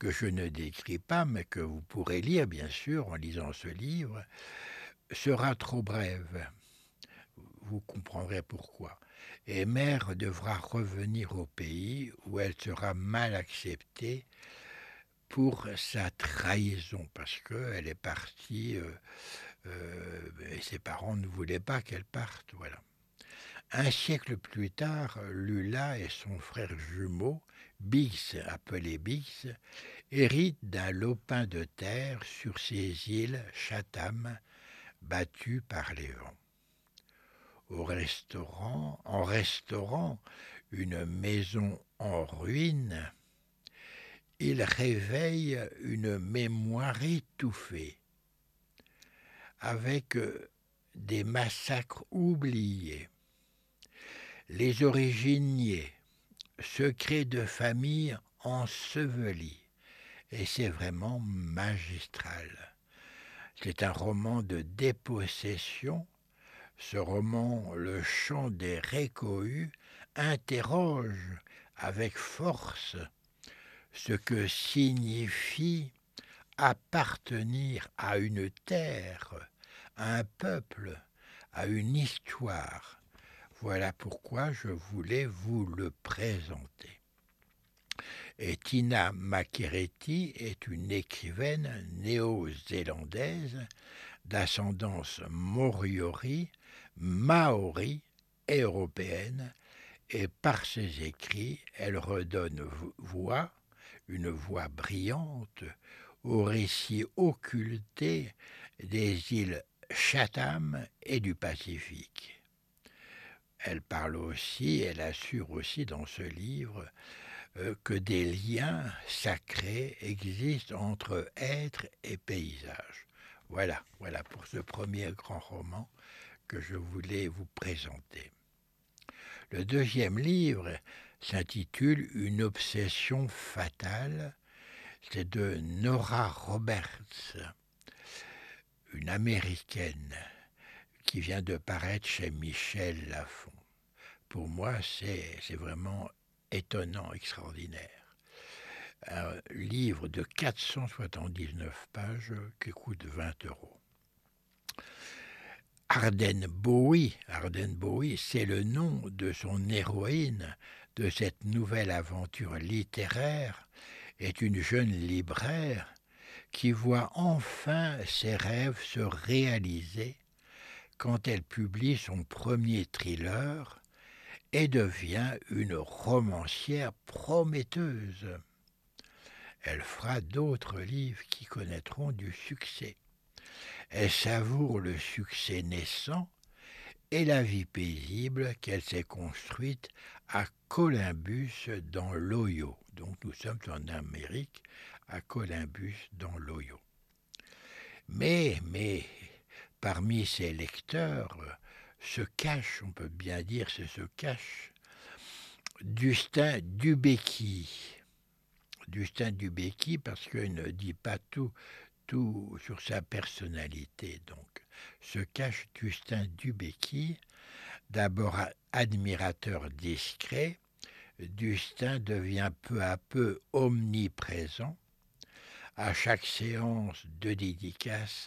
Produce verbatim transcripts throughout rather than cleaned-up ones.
que je ne décris pas, mais que vous pourrez lire, bien sûr, en lisant ce livre, sera trop brève. Vous comprendrez pourquoi. Et Mère devra revenir au pays où elle sera mal acceptée pour sa trahison, parce qu'elle est partie, euh, euh, et ses parents ne voulaient pas qu'elle parte, voilà. Un siècle plus tard, Lula et son frère jumeau, Biggs, appelé Biggs, héritent d'un lopin de terre sur ces îles Chatham, battues par les vents. Au restaurant, en restaurant une maison en ruine, il réveille une mémoire étouffée, avec des massacres oubliés, les origines niées, secrets de famille ensevelis, et c'est vraiment magistral. C'est un roman de dépossession. Ce roman, Le chant des Récollus, interroge avec force ce que signifie appartenir à une terre, à un peuple, à une histoire. Voilà pourquoi je voulais vous le présenter. Et Tina Makeretti est une écrivaine néo-zélandaise d'ascendance moriori, maori et européenne, et par ses écrits, elle redonne voix, une voix brillante, au récit occulté des îles Chatham et du Pacifique. Elle parle aussi, elle assure aussi dans ce livre euh, que des liens sacrés existent entre être et paysage. Voilà, voilà pour ce premier grand roman que je voulais vous présenter. Le deuxième livre s'intitule Une obsession fatale. C'est de Nora Roberts, une Américaine qui vient de paraître chez Michel Lafon. Pour moi, c'est, c'est vraiment étonnant, extraordinaire. Un livre de quatre cent soixante-dix-neuf pages qui coûte vingt euros. Arden Bowie, Arden Bowie, c'est le nom de son héroïne de cette nouvelle aventure littéraire, est une jeune libraire qui voit enfin ses rêves se réaliser quand elle publie son premier thriller et devient une romancière prometteuse. Elle fera d'autres livres qui connaîtront du succès. Elle savoure le succès naissant et la vie paisible qu'elle s'est construite à Columbus dans l'Ohio. Donc nous sommes en Amérique, à Columbus dans l'Ohio. Mais, mais, parmi ses lecteurs se cache, on peut bien dire, se, se cache, Dustin Dubéki. Dustin Dubéki, parce qu'il ne dit pas tout, tout sur sa personnalité, donc, se cache Dustin Dubéki, d'abord admirateur discret. Dustin devient peu à peu omniprésent. À chaque séance de dédicace,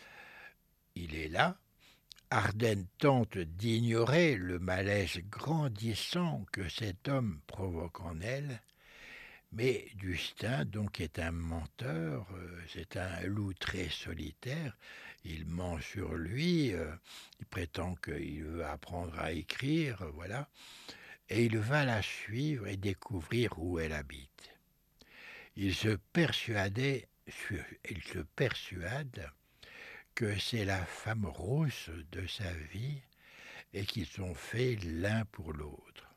il est là. Arden tente d'ignorer le malaise grandissant que cet homme provoque en elle, mais Dustin donc est un menteur, euh, c'est un loup très solitaire, il ment sur lui, euh, il prétend qu'il veut apprendre à écrire, euh, voilà, et il va la suivre et découvrir où elle habite. Il se persuadait, il se persuade que c'est la femme rousse de sa vie et qu'ils sont faits l'un pour l'autre.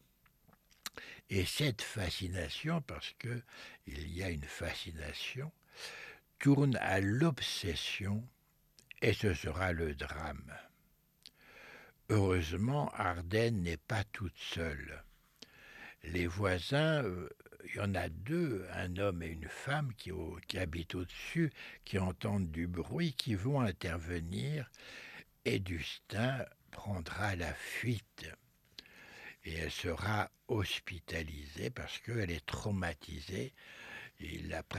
Et cette fascination, parce qu'il y a une fascination, tourne à l'obsession et ce sera le drame. Heureusement, Arden n'est pas toute seule. Les voisins, euh, il y en a deux, un homme et une femme qui, au, qui habitent au-dessus, qui entendent du bruit, qui vont intervenir, et Dustin prendra la fuite. Et elle sera hospitalisée parce qu'elle est traumatisée. Il la